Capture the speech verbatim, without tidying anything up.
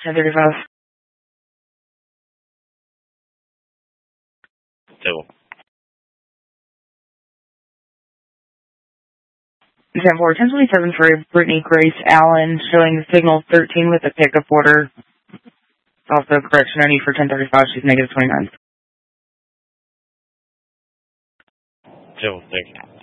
ten thirty-five. Table. ten four, ten twenty-seven for Brittany Grace Allen, showing signal thirteen with a pickup order. Also, correction, I need for ten thirty-five, she's negative twenty-nine. Table, thank you.